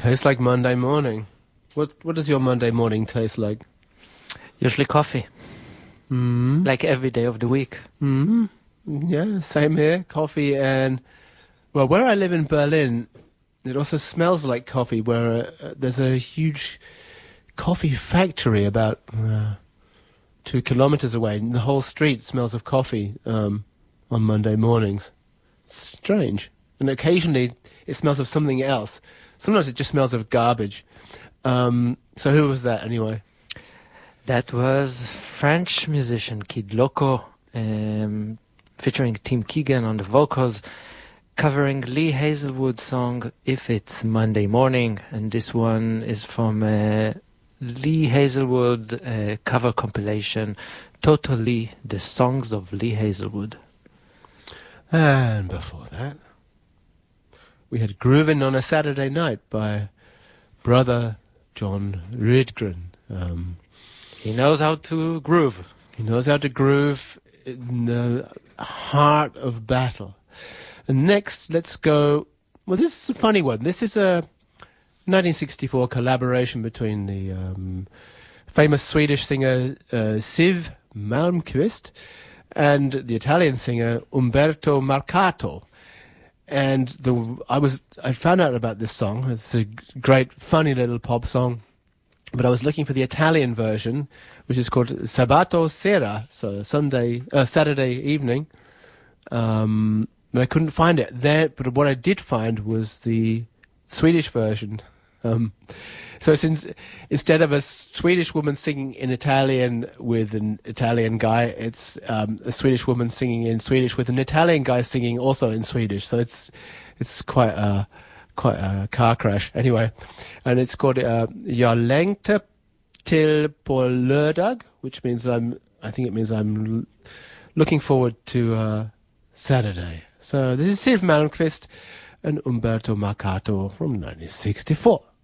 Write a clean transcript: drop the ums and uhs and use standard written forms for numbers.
Tastes like Monday morning. What does your Monday morning taste like? Usually coffee. Like every day of the week. Yeah, same here. Coffee and, well, where I live in Berlin, it also smells like coffee, where there's a huge coffee factory about 2 kilometers away. And the whole street smells of coffee on Monday mornings. It's strange. And occasionally it smells of something else. Sometimes it just smells of garbage. So who was that anyway? That was French musician Kid Loco, featuring Tim Keegan on the vocals, covering Lee Hazelwood's song If It's Monday Morning. And this one is from Lee Hazelwood cover compilation, Totally the Songs of Lee Hazelwood. And before that, we had Groovin' on a Saturday Night by Brother John Rydgren. He knows how to groove. He knows how to groove in the heart of battle. And next, let's go... Well, this is a funny one. This is a 1964 collaboration between the famous Swedish singer Siw Malmkvist and the Italian singer Umberto Marcato. And I found out about this song. It's a great, funny little pop song. But I was looking for the Italian version, which is called Sabato Sera, so Saturday evening. But I couldn't find it there. But what I did find was the Swedish version. So instead of a Swedish woman singing in Italian with an Italian guy, it's a Swedish woman singing in Swedish with an Italian guy singing also in Swedish. So it's quite a car crash. Anyway, and it's called Jag längtar till på lördag, which means I'm looking forward to Saturday. So this is Siw Malmkvist and Umberto Marcato from 1964.